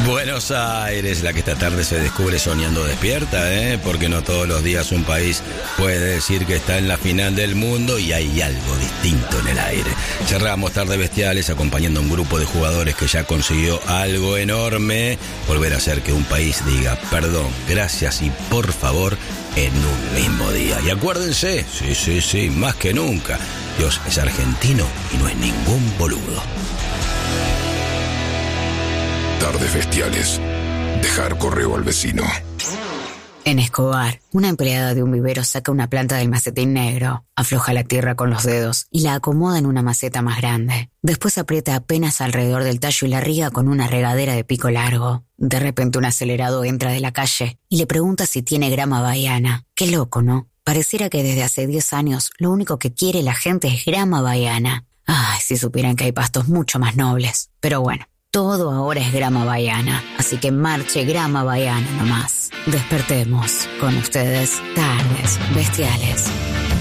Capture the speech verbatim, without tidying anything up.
Buenos Aires, la que esta tarde se descubre soñando despierta, ¿eh? Porque no todos los días un país puede decir que está en la final del mundo y hay algo distinto en el aire. Cerramos Tardes Bestiales acompañando a un grupo de jugadores que ya consiguió algo enorme, volver a hacer que un país diga perdón, gracias y por favor en un mismo día. Y acuérdense, sí, sí, sí, más que nunca, Dios es argentino y no es ningún boludo. Tardes Bestiales. Dejar correo al vecino. En Escobar, una empleada de un vivero saca una planta del macetín negro, afloja la tierra con los dedos y la acomoda en una maceta más grande. Después aprieta apenas alrededor del tallo y la riega con una regadera de pico largo. De repente un acelerado entra de la calle y le pregunta si tiene grama bahiana. Qué loco, ¿no? Pareciera que desde hace diez años lo único que quiere la gente es grama bahiana. Ay, si supieran que hay pastos mucho más nobles. Pero bueno. Todo ahora es grama bahiana, así que marche grama bahiana nomás. Despertemos con ustedes Tardes Bestiales.